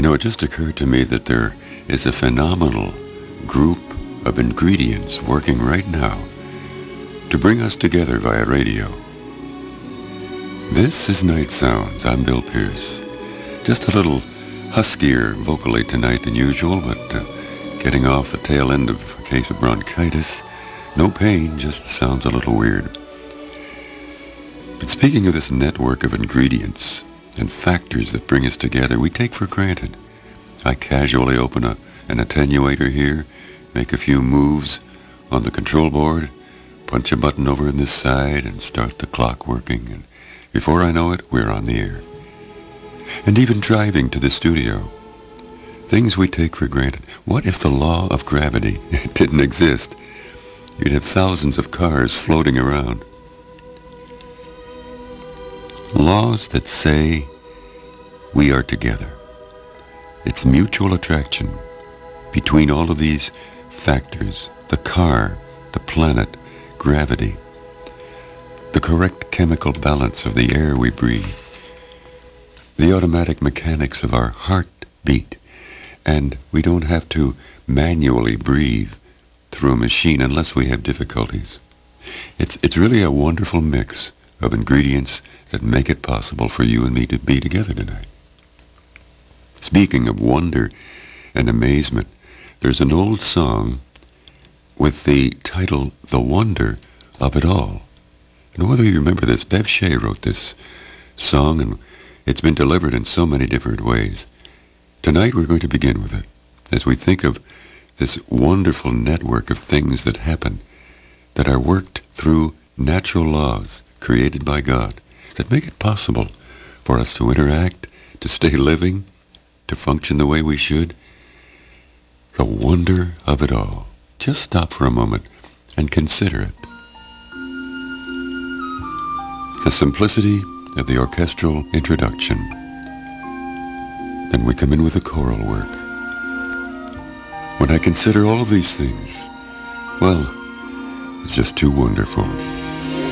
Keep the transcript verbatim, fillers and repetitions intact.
know, it just occurred to me that there is a phenomenal group of ingredients working right now to bring us together via radio. This is Night Sounds. I'm Bill Pierce. Just a little huskier vocally tonight than usual, but uh, getting off the tail end of a case of bronchitis. No pain, just sounds a little weird. But speaking of this network of ingredients and factors that bring us together, we take for granted. I casually open a, an attenuator here, make a few moves on the control board, punch a button over on this side, and start the clock working. And before I know it, we're on the air. And even driving to the studio. Things we take for granted. What if the law of gravity didn't exist? You'd have thousands of cars floating around. Laws that say we are together. It's mutual attraction between all of these factors, the car, the planet, gravity, the correct chemical balance of the air we breathe, the automatic mechanics of our heartbeat, and we don't have to manually breathe through a machine unless we have difficulties. It's, it's really a wonderful mix of ingredients that make it possible for you and me to be together tonight. Speaking of wonder and amazement, there's an old song with the title, The Wonder of It All. And whether you remember this, Bev Shea wrote this song, and it's been delivered in so many different ways. Tonight we're going to begin with it, as we think of this wonderful network of things that happen, that are worked through natural laws created by God, that make it possible for us to interact, to stay living, to function the way we should. The wonder of it all. Just stop for a moment and consider it. The simplicity of the orchestral introduction. Then we come in with the choral work. When I consider all of these things, well, it's just too wonderful.